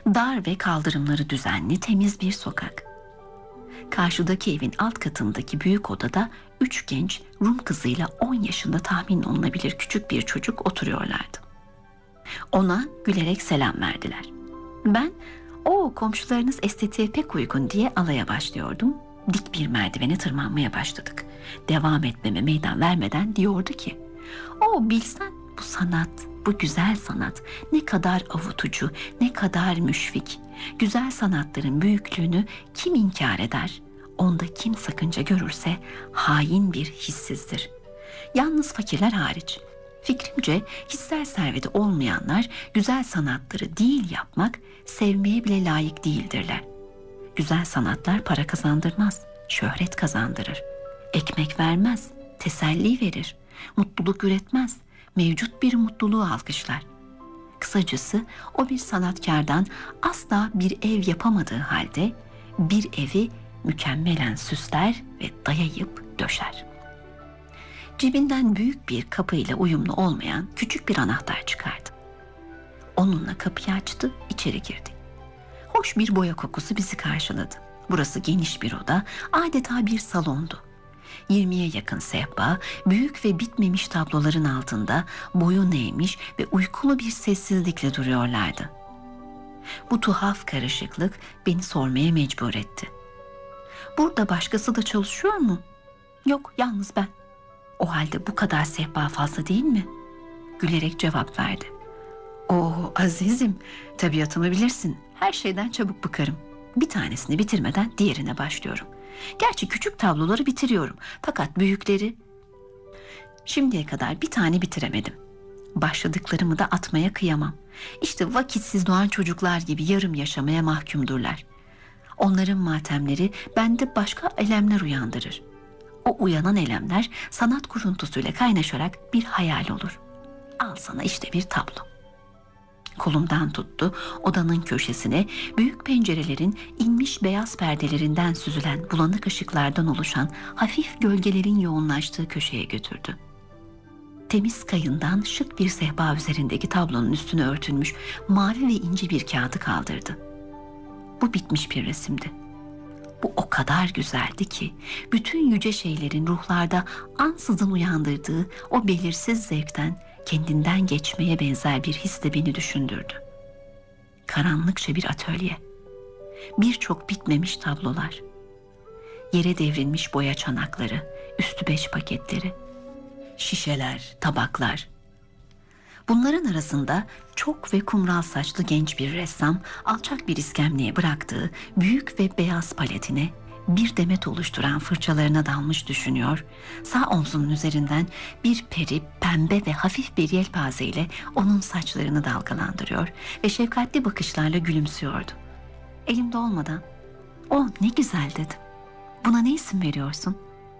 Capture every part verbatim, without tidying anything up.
Dar ve kaldırımları düzenli, temiz bir sokak. Karşıdaki evin alt katındaki büyük odada üç genç Rum kızıyla on yaşında tahmin olunabilir küçük bir çocuk oturuyorlardı. Ona gülerek selam verdiler. Ben, "O komşularınız estetiğe pek uygun" diye alaya başlıyordum. Dik bir merdivene tırmanmaya başladık. Devam etmeme meydan vermeden diyordu ki, "O bilsen bu sanat, bu güzel sanat ne kadar avutucu, ne kadar müşfik. Güzel sanatların büyüklüğünü kim inkar eder? Onda kim sakınca görürse hain bir hissizdir. Yalnız fakirler hariç. Fikrimce hissel serveti olmayanlar güzel sanatları değil yapmak, sevmeye bile layık değildirler. Güzel sanatlar para kazandırmaz, şöhret kazandırır. Ekmek vermez, teselli verir. Mutluluk üretmez, mevcut bir mutluluğu alkışlar. Kısacası o bir sanatkardan asla bir ev yapamadığı halde bir evi mükemmelen süsler ve dayayıp döşer." Cebinden büyük bir kapıyla uyumlu olmayan küçük bir anahtar çıkardı. Onunla kapıyı açtı, içeri girdi. Hoş bir boya kokusu bizi karşıladı. Burası geniş bir oda, adeta bir salondu. Yirmiye yakın sehpa, büyük ve bitmemiş tabloların altında boyun eğmiş ve uykulu bir sessizlikle duruyorlardı. Bu tuhaf karışıklık beni sormaya mecbur etti. "Burada başkası da çalışıyor mu?" "Yok, yalnız ben." "O halde bu kadar sehpa fazla değil mi?" Gülerek cevap verdi. "Oo azizim, tabiatımı bilirsin. Her şeyden çabuk bıkarım. Bir tanesini bitirmeden diğerine başlıyorum. Gerçi küçük tabloları bitiriyorum. Fakat büyükleri... Şimdiye kadar bir tane bitiremedim. Başladıklarımı da atmaya kıyamam. İşte vakitsiz doğan çocuklar gibi yarım yaşamaya mahkumdurlar. Onların matemleri bende başka elemler uyandırır. O uyanan elemler sanat kuruntusuyla kaynaşarak bir hayal olur. Al sana işte bir tablo." Kolumdan tuttu, odanın köşesine, büyük pencerelerin inmiş beyaz perdelerinden süzülen bulanık ışıklardan oluşan hafif gölgelerin yoğunlaştığı köşeye götürdü. Temiz kayından şık bir sehpa üzerindeki tablonun üstüne örtülmüş mavi ve ince bir kağıdı kaldırdı. Bu bitmiş bir resimdi. Bu o kadar güzeldi ki bütün yüce şeylerin ruhlarda ansızın uyandırdığı o belirsiz zevkten kendinden geçmeye benzer bir his de beni düşündürdü. Karanlıkça bir atölye, birçok bitmemiş tablolar, yere devrilmiş boya çanakları, üstü beş paketleri, şişeler, tabaklar. Bunların arasında çok ve kumral saçlı genç bir ressam alçak bir iskemleye bıraktığı büyük ve beyaz paletine bir demet oluşturan fırçalarına dalmış düşünüyor, sağ omzunun üzerinden bir peri pembe ve hafif bir yelpaze ile onun saçlarını dalgalandırıyor ve şefkatli bakışlarla gülümsüyordu. Elimde olmadan, "O ne güzel" dedim. "Buna ne isim veriyorsun?"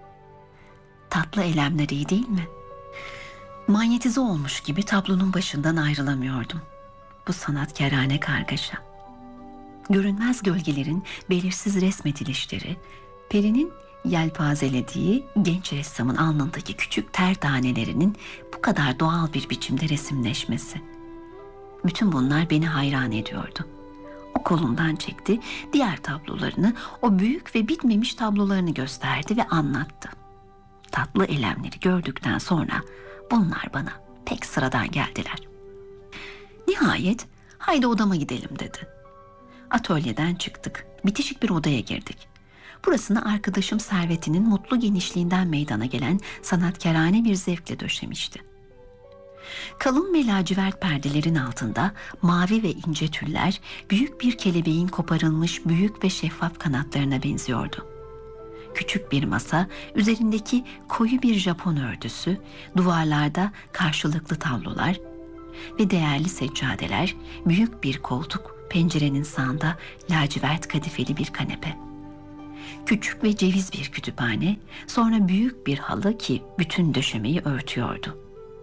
"Tatlı elemler iyi değil mi?" Manyetize olmuş gibi tablonun başından ayrılamıyordum. Bu sanatkarane kargaşa. Görünmez gölgelerin belirsiz resmedilişleri, perinin yelpazelediği genç ressamın alnındaki küçük ter tanelerinin bu kadar doğal bir biçimde resimleşmesi. Bütün bunlar beni hayran ediyordu. O kolundan çekti, diğer tablolarını, o büyük ve bitmemiş tablolarını gösterdi ve anlattı. Tatlı elemleri gördükten sonra bunlar bana pek sıradan geldiler. Nihayet, "Haydi odama gidelim" dedi. Atölyeden çıktık. Bitişik bir odaya girdik. Burasını arkadaşım servetinin mutlu genişliğinden meydana gelen sanatkarane bir zevkle döşemişti. Kalın ve lacivert perdelerin altında mavi ve ince tüller büyük bir kelebeğin koparılmış büyük ve şeffaf kanatlarına benziyordu. Küçük bir masa, üzerindeki koyu bir Japon örtüsü, duvarlarda karşılıklı tablolar ve değerli seccadeler, büyük bir koltuk, pencerenin sağında lacivert kadifeli bir kanepe. Küçük ve ceviz bir kütüphane, sonra büyük bir halı ki bütün döşemeyi örtüyordu.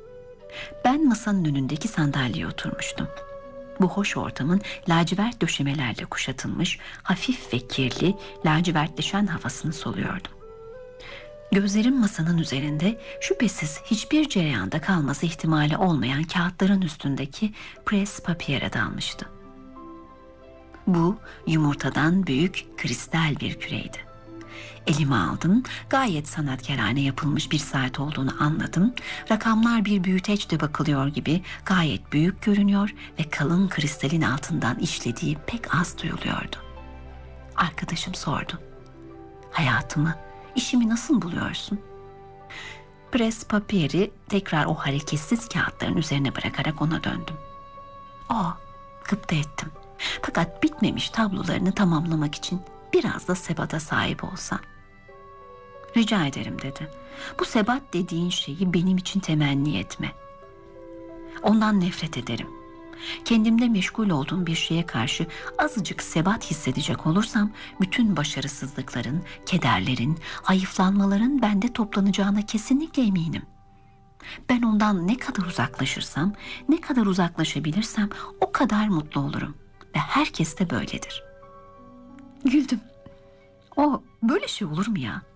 Ben masanın önündeki sandalyeye oturmuştum. Bu hoş ortamın lacivert döşemelerle kuşatılmış, hafif ve kirli, lacivertleşen havasını soluyordum. Gözlerim masanın üzerinde şüphesiz hiçbir cereyanda kalması ihtimali olmayan kağıtların üstündeki pres papiyere dalmıştı. Bu yumurtadan büyük kristal bir küreydi. Elime aldım, gayet sanatkarane yapılmış bir saat olduğunu anladım. Rakamlar bir büyüteçle bakılıyor gibi gayet büyük görünüyor ve kalın kristalin altından işlediği pek az duyuluyordu. Arkadaşım sordu. Hayatımı, işimi nasıl buluyorsun? Pres papiri tekrar o hareketsiz kağıtların üzerine bırakarak ona döndüm. Aa, gıpta ettim. Fakat bitmemiş tablolarını tamamlamak için biraz da sebata sahip olsam. Rica ederim dedi. Bu sebat dediğin şeyi benim için temenni etme. Ondan nefret ederim. Kendimde meşgul olduğum bir şeye karşı azıcık sebat hissedecek olursam bütün başarısızlıkların, kederlerin, hayıflanmaların bende toplanacağına kesinlikle eminim. Ben ondan ne kadar uzaklaşırsam, ne kadar uzaklaşabilirsem o kadar mutlu olurum. Ve herkes de böyledir. Güldüm. O böyle şey olur mu ya?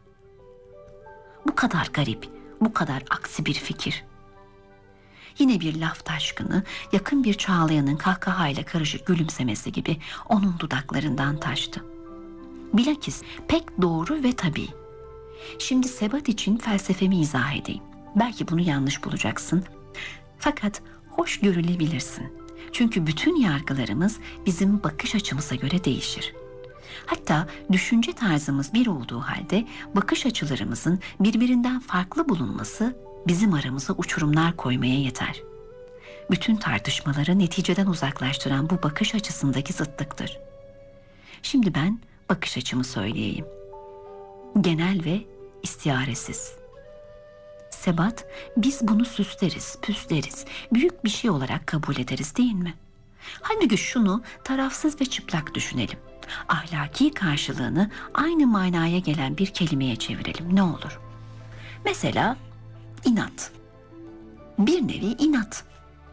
Bu kadar garip, bu kadar aksi bir fikir. Yine bir laf taşkını, yakın bir çağlayanın kahkahayla karışık gülümsemesi gibi onun dudaklarından taştı. Bilakis pek doğru ve tabii. Şimdi sebat için felsefemi izah edeyim. Belki bunu yanlış bulacaksın. Fakat hoş görülebilirsin. Çünkü bütün yargılarımız bizim bakış açımıza göre değişir. Hatta düşünce tarzımız bir olduğu halde bakış açılarımızın birbirinden farklı bulunması bizim aramıza uçurumlar koymaya yeter. Bütün tartışmaları neticeden uzaklaştıran bu bakış açısındaki zıtlıktır. Şimdi ben bakış açımı söyleyeyim. Genel ve istiaresiz. Sebat, biz bunu süsleriz, püsleriz, büyük bir şey olarak kabul ederiz değil mi? Halbuki şunu tarafsız ve çıplak düşünelim. Ahlaki karşılığını aynı manaya gelen bir kelimeye çevirelim, ne olur? Mesela inat. Bir nevi inat.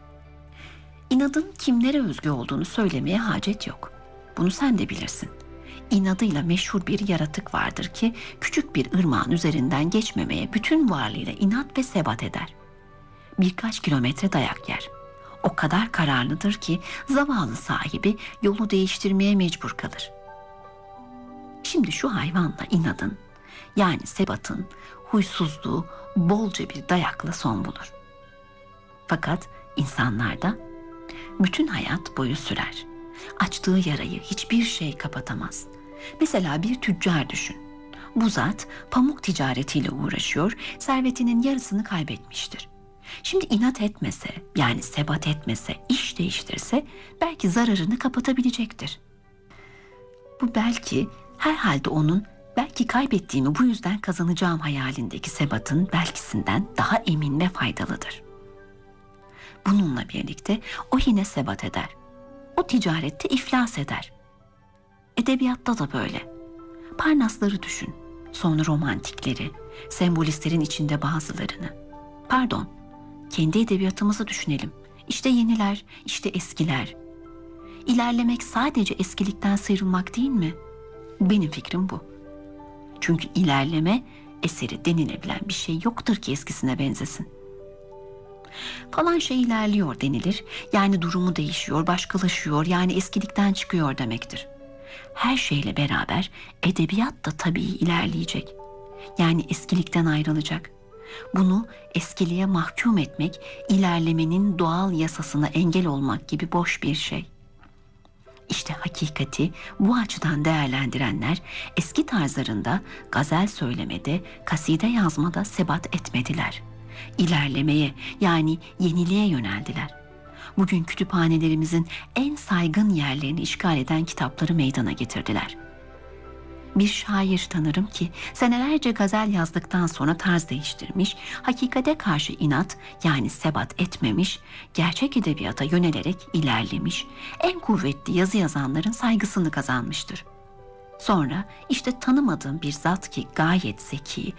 İnadın kimlere özgü olduğunu söylemeye hacet yok. Bunu sen de bilirsin. İnadıyla meşhur bir yaratık vardır ki küçük bir ırmağın üzerinden geçmemeye bütün varlığıyla inat ve sebat eder. Birkaç kilometre dayak yer. O kadar kararlıdır ki zavallı sahibi yolu değiştirmeye mecbur kalır. Şimdi şu hayvanla inadın, yani sebatın huysuzluğu bolca bir dayakla son bulur. Fakat insanlarda bütün hayat boyu sürer. Açtığı yarayı hiçbir şey kapatamaz. Mesela bir tüccar düşün. Bu zat pamuk ticaretiyle uğraşıyor, servetinin yarısını kaybetmiştir. Şimdi inat etmese, yani sebat etmese, iş değiştirse belki zararını kapatabilecektir. Bu belki herhalde onun belki kaybettiğimi bu yüzden kazanacağım hayalindeki sebatın belkisinden daha emin ve faydalıdır. Bununla birlikte o yine sebat eder. O ticarette iflas eder. Edebiyatta da böyle. Parnasları düşün, sonra romantikleri, sembolistlerin içinde bazılarını. Pardon, kendi edebiyatımızı düşünelim. İşte yeniler, işte eskiler. İlerlemek sadece eskilikten sıyrılmak değil mi? Benim fikrim bu. Çünkü ilerleme eseri denilebilen bir şey yoktur ki eskisine benzesin. Falan şey ilerliyor denilir, yani durumu değişiyor, başkalaşıyor, yani eskilikten çıkıyor demektir. Her şeyle beraber edebiyat da tabii ilerleyecek. Yani eskilikten ayrılacak. Bunu eskiliğe mahkum etmek, ilerlemenin doğal yasasına engel olmak gibi boş bir şey. İşte hakikati bu açıdan değerlendirenler eski tarzlarında gazel söylemede, kaside yazmada sebat etmediler. İlerlemeye, yani yeniliğe yöneldiler. Bugün kütüphanelerimizin en saygın yerlerini işgal eden kitapları meydana getirdiler. Bir şair tanırım ki senelerce gazel yazdıktan sonra tarz değiştirmiş, hakikate karşı inat yani sebat etmemiş, gerçek edebiyata yönelerek ilerlemiş, en kuvvetli yazı yazanların saygısını kazanmıştır. Sonra işte tanımadığım bir zat ki gayet zeki,